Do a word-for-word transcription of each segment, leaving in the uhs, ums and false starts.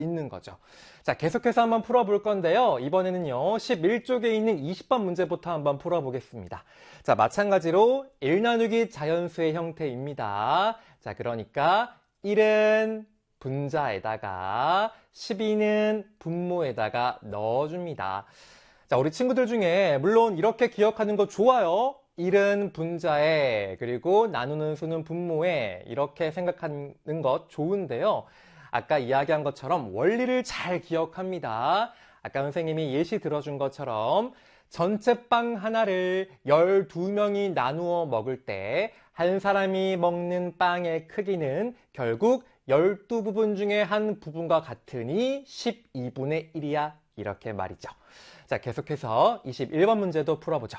있는 거죠. 자, 계속해서 한번 풀어볼 건데요. 이번에는요, 십일 쪽에 있는 이십 번 문제부터 한번 풀어보겠습니다. 자, 마찬가지로 일 나누기 자연수의 형태입니다. 자, 그러니까 일은 분자에다가 십이는 분모에다가 넣어줍니다. 자, 우리 친구들 중에 물론 이렇게 기억하는 거 좋아요. 일은 분자에, 그리고 나누는 수는 분모에, 이렇게 생각하는 것 좋은데요. 아까 이야기한 것처럼 원리를 잘 기억합니다. 아까 선생님이 예시 들어준 것처럼 전체 빵 하나를 열두 명이 나누어 먹을 때 한 사람이 먹는 빵의 크기는 결국 열두 부분 중에 한 부분과 같으니 십이분의 일이야. 이렇게 말이죠. 자, 계속해서 이십일 번 문제도 풀어보죠.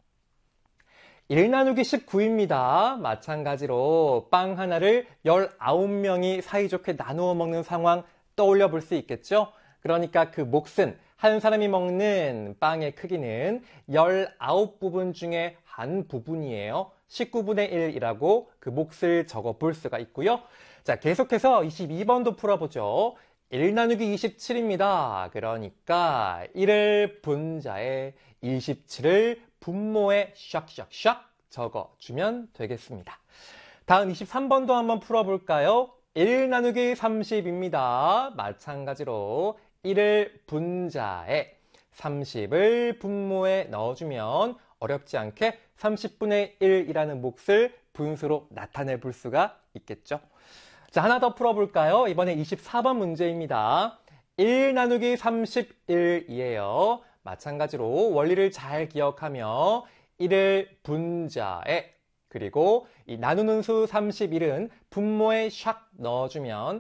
일 나누기 십구입니다. 마찬가지로 빵 하나를 열아홉 명이 사이좋게 나누어 먹는 상황 떠올려 볼 수 있겠죠? 그러니까 그 몫은 한 사람이 먹는 빵의 크기는 열아홉 부분 중에 한 부분이에요. 십구분의 일이라고 그 몫을 적어 볼 수가 있고요. 자, 계속해서 이십이 번도 풀어보죠. 일 나누기 이십칠입니다. 그러니까 일을 분자에 이십칠을 분모에 샥샥샥 적어주면 되겠습니다. 다음 이십삼 번도 한번 풀어볼까요? 일 나누기 삼십입니다. 마찬가지로 일을 분자에 삼십을 분모에 넣어주면 어렵지 않게 삼십분의 일이라는 몫을 분수로 나타내 볼 수가 있겠죠. 자, 하나 더 풀어볼까요? 이번에 이십사 번 문제입니다. 일 나누기 삼십일이에요. 마찬가지로 원리를 잘 기억하며 일을 분자에, 그리고 이 나누는 수 삼십일은 분모에 샥 넣어주면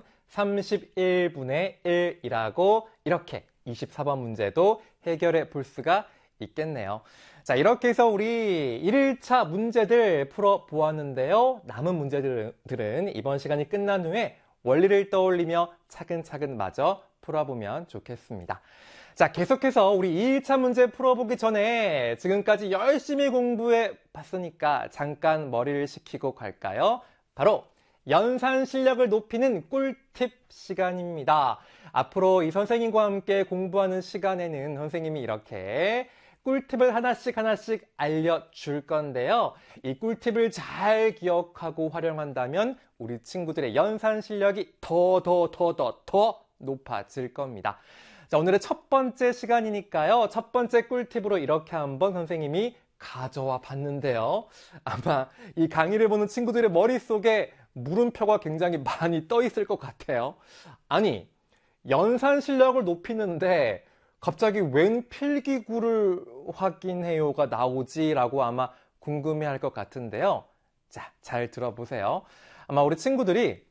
삼십일분의 일이라고 이렇게 이십사 번 문제도 해결해 볼 수가 있겠네요. 자, 이렇게 해서 우리 일 차 문제들 풀어보았는데요. 남은 문제들은 이번 시간이 끝난 후에 원리를 떠올리며 차근차근 마저 풀어보면 좋겠습니다. 자, 계속해서 우리 이 차 문제 풀어보기 전에 지금까지 열심히 공부해 봤으니까 잠깐 머리를 식히고 갈까요? 바로 연산 실력을 높이는 꿀팁 시간입니다. 앞으로 이 선생님과 함께 공부하는 시간에는 선생님이 이렇게 꿀팁을 하나씩 하나씩 알려줄 건데요. 이 꿀팁을 잘 기억하고 활용한다면 우리 친구들의 연산 실력이 더 더 더 더 더 높아질 겁니다. 자, 오늘의 첫 번째 시간이니까요. 첫 번째 꿀팁으로 이렇게 한번 선생님이 가져와 봤는데요. 아마 이 강의를 보는 친구들의 머릿속에 물음표가 굉장히 많이 떠 있을 것 같아요. 아니, 연산 실력을 높이는데 갑자기 웬 필기구를 확인해요가 나오지라고 아마 궁금해할 것 같은데요. 자, 잘 들어보세요. 아마 우리 친구들이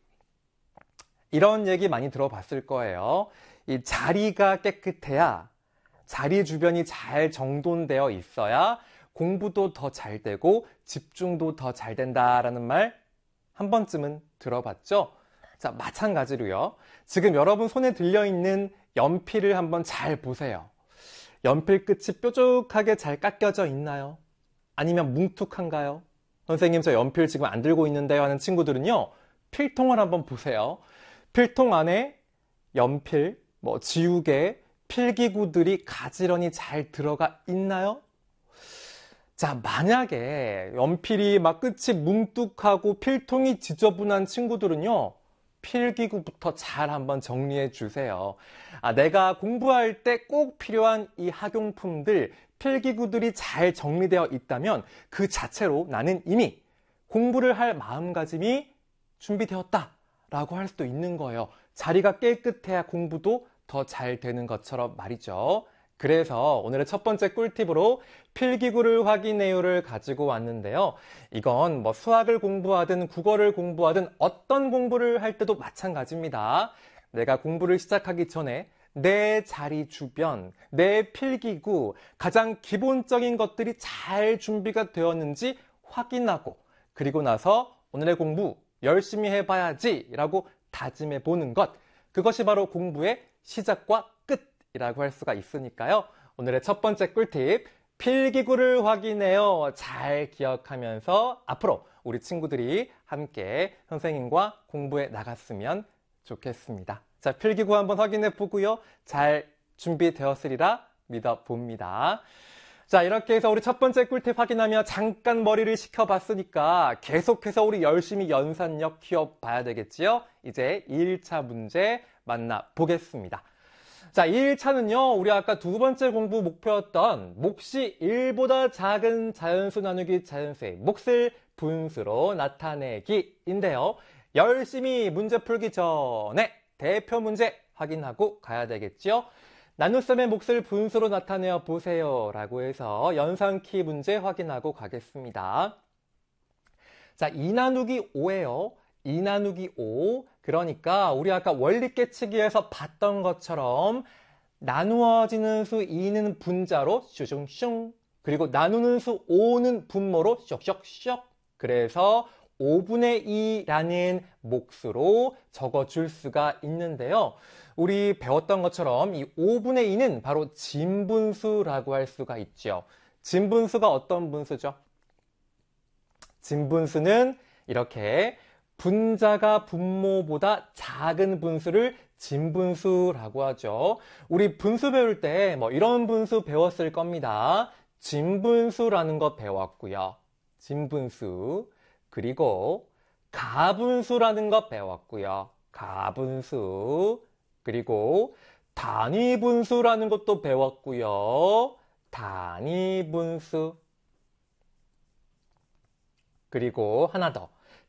이런 얘기 많이 들어봤을 거예요. 이 자리가 깨끗해야, 자리 주변이 잘 정돈되어 있어야 공부도 더 잘 되고 집중도 더 잘 된다라는 말 한 번쯤은 들어봤죠? 자, 마찬가지로요. 지금 여러분 손에 들려있는 연필을 한번 잘 보세요. 연필 끝이 뾰족하게 잘 깎여져 있나요? 아니면 뭉툭한가요? 선생님, 저 연필 지금 안 들고 있는데요 하는 친구들은요, 필통을 한번 보세요. 필통 안에 연필, 뭐 지우개, 필기구들이 가지런히 잘 들어가 있나요? 자, 만약에 연필이 막 끝이 뭉툭하고 필통이 지저분한 친구들은요, 필기구부터 잘 한번 정리해 주세요. 아, 내가 공부할 때 꼭 필요한 이 학용품들, 필기구들이 잘 정리되어 있다면 그 자체로 나는 이미 공부를 할 마음가짐이 준비되었다라고 할 수도 있는 거예요. 자리가 깨끗해야 공부도 더 잘 되는 것처럼 말이죠. 그래서 오늘의 첫 번째 꿀팁으로 필기구를 확인해요를 가지고 왔는데요. 이건 뭐 수학을 공부하든 국어를 공부하든 어떤 공부를 할 때도 마찬가지입니다. 내가 공부를 시작하기 전에 내 자리 주변, 내 필기구, 가장 기본적인 것들이 잘 준비가 되었는지 확인하고, 그리고 나서 오늘의 공부 열심히 해봐야지 라고 다짐해 보는 것, 그것이 바로 공부의 시작과 끝이라고 할 수가 있으니까요. 오늘의 첫 번째 꿀팁, 필기구를 확인해요. 잘 기억하면서 앞으로 우리 친구들이 함께 선생님과 공부해 나갔으면 좋겠습니다. 자, 필기구 한번 확인해 보고요. 잘 준비되었으리라 믿어봅니다. 자, 이렇게 해서 우리 첫 번째 꿀팁 확인하며 잠깐 머리를 식혀봤으니까 계속해서 우리 열심히 연산력 키워봐야 되겠지요? 이제 이 일차 문제 만나보겠습니다. 자, 이 일차는요, 우리 아까 두 번째 공부 목표였던 몫이 일보다 작은 자연수 나누기 자연수의 몫을 분수로 나타내기인데요. 열심히 문제 풀기 전에 대표 문제 확인하고 가야 되겠죠? 나눗셈의 몫을 분수로 나타내어 보세요 라고 해서 연산키 문제 확인하고 가겠습니다. 자, 이 나누기 오예요. 이 나누기 오. 그러니까 우리 아까 원리 깨치기에서 봤던 것처럼 나누어지는 수 이는 분자로 슝슝, 그리고 나누는 수 오는 분모로 쇽쇽쇽. 그래서 오분의 이라는 몫으로 적어줄 수가 있는데요. 우리 배웠던 것처럼 이 오분의 이는 바로 진분수라고 할 수가 있죠. 진분수가 어떤 분수죠? 진분수는 이렇게 분자가 분모보다 작은 분수를 진분수라고 하죠. 우리 분수 배울 때 뭐 이런 분수 배웠을 겁니다. 진분수라는 거 배웠고요. 진분수. 그리고 가분수라는 거 배웠고요. 가분수. 그리고 단위분수라는 것도 배웠고요. 단위분수. 그리고 하나 더.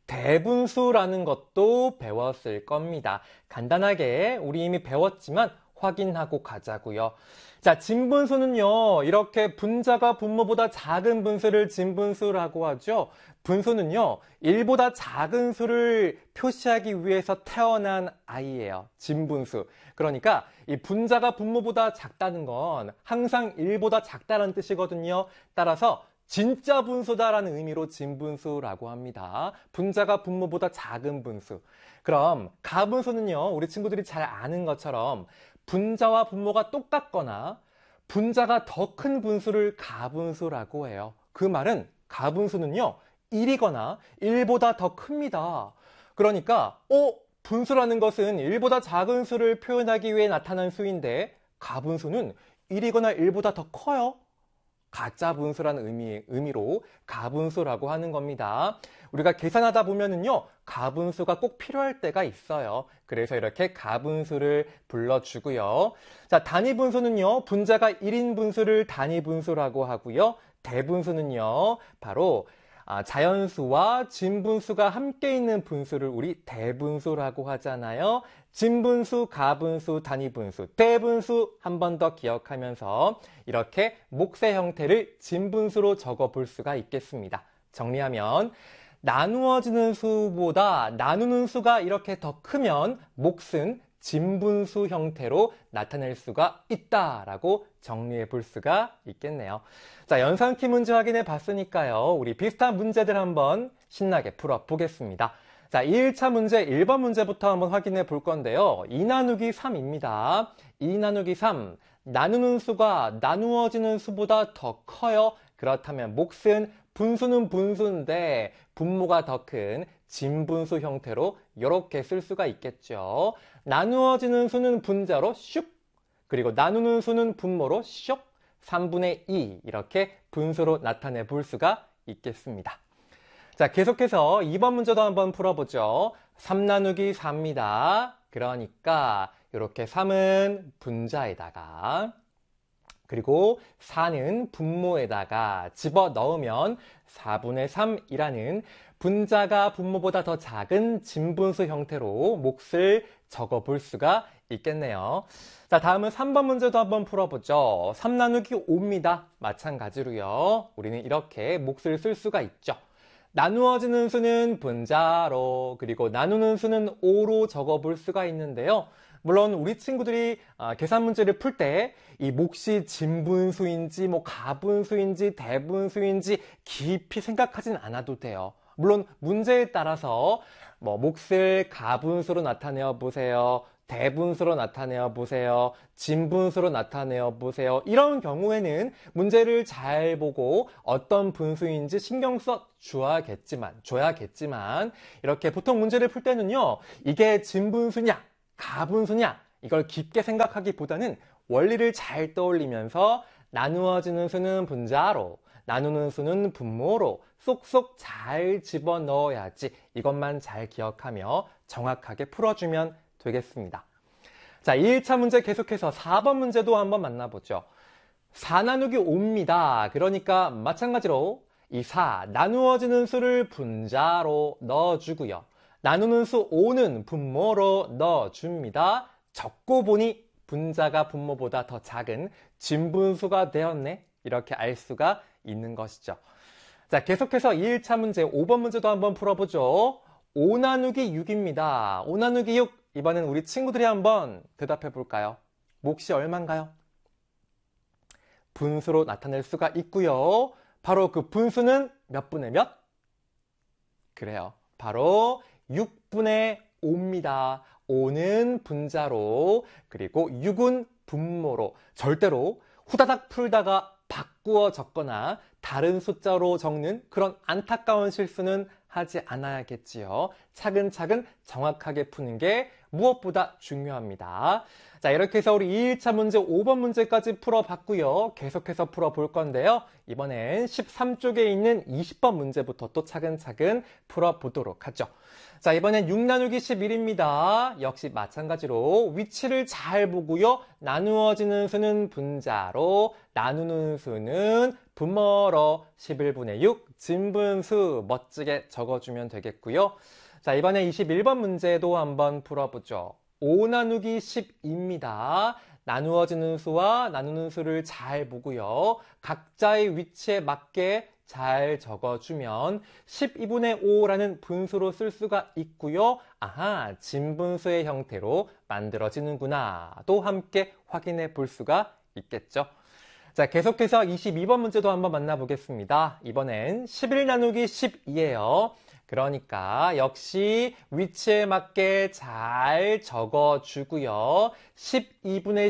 대분수라는 것도 배웠을 겁니다. 간단하게 우리 이미 배웠지만 확인하고 가자고요. 자, 진분수는요, 이렇게 분자가 분모보다 작은 분수를 진분수라고 하죠. 분수는요, 일보다 작은 수를 표시하기 위해서 태어난 아이예요. 진분수. 그러니까 이 분자가 분모보다 작다는 건 항상 일보다 작다는 뜻이거든요. 따라서 진짜 분수다라는 의미로 진분수라고 합니다. 분자가 분모보다 작은 분수. 그럼 가분수는요, 우리 친구들이 잘 아는 것처럼 분자와 분모가 똑같거나 분자가 더 큰 분수를 가분수라고 해요. 그 말은 가분수는요, 일이거나 일보다 더 큽니다. 그러니까 어? 분수라는 것은 일보다 작은 수를 표현하기 위해 나타난 수인데 가분수는 일이거나 일보다 더 커요. 가짜 분수라는 의미, 의미로 가분수라고 하는 겁니다. 우리가 계산하다 보면은요, 가분수가 꼭 필요할 때가 있어요. 그래서 이렇게 가분수를 불러주고요. 자, 단위분수는요, 분자가 일인 분수를 단위분수라고 하고요. 대분수는요, 바로 아, 자연수와 진분수가 함께 있는 분수를 우리 대분수라고 하잖아요. 진분수, 가분수, 단위분수, 대분수 한 번 더 기억하면서 이렇게 몫의 형태를 진분수로 적어 볼 수가 있겠습니다. 정리하면 나누어지는 수보다 나누는 수가 이렇게 더 크면 몫은 진분수 형태로 나타낼 수가 있다라고 정리해 볼 수가 있겠네요. 자, 연산키 문제 확인해 봤으니까요. 우리 비슷한 문제들 한번 신나게 풀어 보겠습니다. 자, 이 일차 문제 일 번 문제부터 한번 확인해 볼 건데요. 이 나누기 삼입니다. 이 나누기 삼. 나누는 수가 나누어지는 수보다 더 커요. 그렇다면 몫은 분수는 분수인데 분모가 더 큰 진분수 형태로 이렇게 쓸 수가 있겠죠. 나누어지는 수는 분자로 슉, 그리고 나누는 수는 분모로 쇽, 삼분의 이 이렇게 분수로 나타내 볼 수가 있겠습니다. 자, 계속해서 이 번 문제도 한번 풀어보죠. 삼 나누기 사입니다. 그러니까 이렇게 삼은 분자에다가 그리고 사는 분모에다가 집어넣으면 사분의 삼이라는 분자가 분모보다 더 작은 진분수 형태로 몫을 적어볼 수가 있겠네요. 자, 다음은 삼 번 문제도 한번 풀어보죠. 삼 나누기 오입니다. 마찬가지로요. 우리는 이렇게 몫을 쓸 수가 있죠. 나누어지는 수는 분자로, 그리고 나누는 수는 오로 적어볼 수가 있는데요. 물론 우리 친구들이 계산 문제를 풀 때 이 몫이 진분수인지 뭐 가분수인지 대분수인지 깊이 생각하진 않아도 돼요. 물론 문제에 따라서 뭐 몫을 가분수로 나타내어 보세요. 대분수로 나타내어 보세요. 진분수로 나타내어 보세요. 이런 경우에는 문제를 잘 보고 어떤 분수인지 신경 써 줘야겠지만, 줘야겠지만, 이렇게 보통 문제를 풀 때는요, 이게 진분수냐, 가분수냐? 이걸 깊게 생각하기보다는 원리를 잘 떠올리면서 나누어지는 수는 분자로, 나누는 수는 분모로 쏙쏙 잘 집어넣어야지 이것만 잘 기억하며 정확하게 풀어주면 되겠습니다. 자, 이 일차 문제 계속해서 사 번 문제도 한번 만나보죠. 사 나누기 오입니다. 그러니까 마찬가지로 이 사 나누어지는 수를 분자로 넣어주고요. 나누는 수 오는 분모로 넣어줍니다. 적고 보니 분자가 분모보다 더 작은 진분수가 되었네. 이렇게 알 수가 있는 것이죠. 자, 계속해서 이 일차 문제 오 번 문제도 한번 풀어보죠. 오 나누기 육입니다. 오 나누기 육. 이번엔 우리 친구들이 한번 대답해 볼까요? 몫이 얼마인가요? 분수로 나타낼 수가 있고요. 바로 그 분수는 몇 분의 몇? 그래요. 바로 육 분의 오입니다. 오는 분자로, 그리고 육은 분모로. 절대로 후다닥 풀다가 바꾸어 적거나 다른 숫자로 적는 그런 안타까운 실수는 하지 않아야겠지요. 차근차근 정확하게 푸는 게 무엇보다 중요합니다. 자, 이렇게 해서 우리 이 일차 문제 오 번 문제까지 풀어봤고요. 계속해서 풀어볼 건데요. 이번엔 십삼 쪽에 있는 이십 번 문제부터 또 차근차근 풀어보도록 하죠. 자, 이번엔 육 나누기 십일입니다. 역시 마찬가지로 위치를 잘 보고요. 나누어지는 수는 분자로, 나누는 수는 분모로 십일 분의 육 진분수 멋지게 적어주면 되겠고요. 자, 이번에 이십일 번 문제도 한번 풀어보죠. 오 나누기 십이입니다. 나누어지는 수와 나누는 수를 잘 보고요. 각자의 위치에 맞게 잘 적어주면 십이 분의 오라는 분수로 쓸 수가 있고요. 아하, 진분수의 형태로 만들어지는구나. 또 함께 확인해 볼 수가 있겠죠. 자, 계속해서 이십이 번 문제도 한번 만나보겠습니다. 이번엔 십일 나누기 십이예요. 그러니까 역시 위치에 맞게 잘 적어주고요. 십이 분의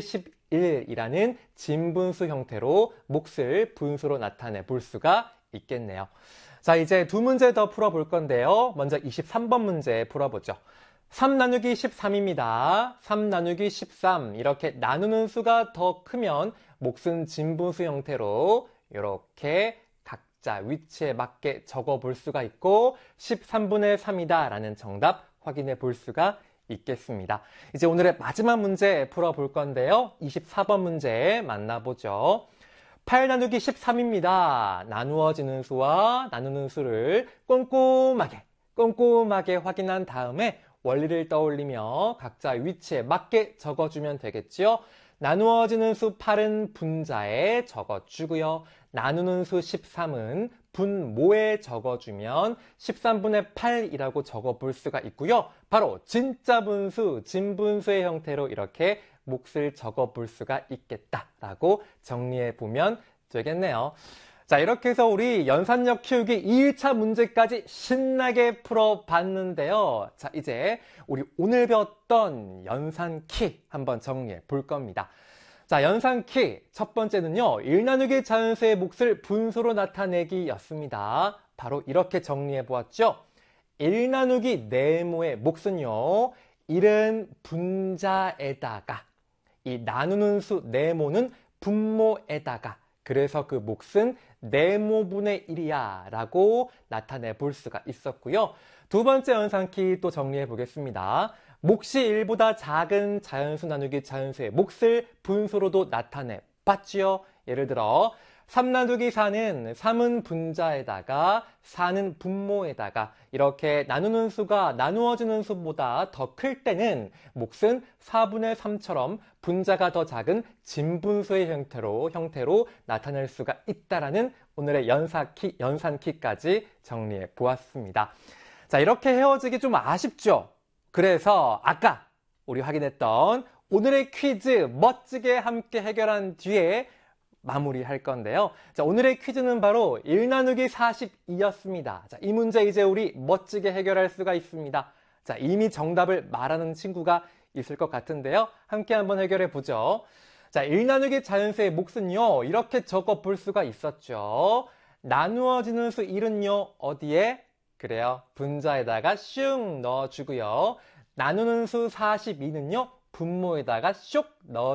십일이라는 진분수 형태로 몫을 분수로 나타내 볼 수가 있겠네요. 자, 이제 두 문제 더 풀어볼 건데요. 먼저 이십삼 번 문제 풀어보죠. 삼 나누기 십삼입니다. 삼 나누기 십삼, 이렇게 나누는 수가 더 크면 몫은 진분수 형태로 이렇게 각자 위치에 맞게 적어 볼 수가 있고 십삼 분의 삼이다 라는 정답 확인해 볼 수가 있겠습니다. 이제 오늘의 마지막 문제 풀어볼 건데요. 이십사 번 문제 만나보죠. 팔 나누기 십삼입니다. 나누어지는 수와 나누는 수를 꼼꼼하게 꼼꼼하게 확인한 다음에 원리를 떠올리며 각자 위치에 맞게 적어주면 되겠지요. 나누어지는 수 팔은 분자에 적어주고요. 나누는 수 십삼은 분모에 적어주면 십삼 분의 팔이라고 적어볼 수가 있고요. 바로 진짜 분수, 진분수의 형태로 이렇게 몫을 적어볼 수가 있겠다라고 정리해보면 되겠네요. 자, 이렇게 해서 우리 연산력 키우기 이 일차 문제까지 신나게 풀어봤는데요. 자, 이제 우리 오늘 배웠던 연산키 한번 정리해 볼 겁니다. 자, 연산키 첫 번째는요. 일 나누기 자연수의 몫을 분수로 나타내기 였습니다. 바로 이렇게 정리해 보았죠. 일 나누기 네모의 몫은요. 일은 분자에다가 이 나누는 수 네모는 분모에다가 그래서 그 몫은 네모분의 일이야 라고 나타내 볼 수가 있었고요. 두 번째 연산키 또 정리해 보겠습니다. 몫이 일보다 작은 자연수 나누기 자연수의 몫을 분수로도 나타내 봤지요. 예를 들어 삼 나누기 사는 삼은 분자에다가 사는 분모에다가 이렇게 나누는 수가 나누어지는 수보다 더 클 때는 몫은 사 분의 삼처럼 분자가 더 작은 진분수의 형태로, 형태로 나타낼 수가 있다라는 오늘의 연산키, 연산키까지 정리해 보았습니다. 자, 이렇게 헤어지기 좀 아쉽죠? 그래서 아까 우리 확인했던 오늘의 퀴즈 멋지게 함께 해결한 뒤에 마무리할 건데요. 자, 오늘의 퀴즈는 바로 일 나누기 사십이였습니다. 자, 이 문제 이제 우리 멋지게 해결할 수가 있습니다. 자, 이미 정답을 말하는 친구가 있을 것 같은데요. 함께 한번 해결해 보죠. 자, 일 나누기 자연수의 몫은요. 이렇게 적어 볼 수가 있었죠. 나누어지는 수 일은요. 어디에? 그래요. 분자에다가 슝 넣어주고요. 나누는 수 사십이는요, 분모에다가 쇽 넣어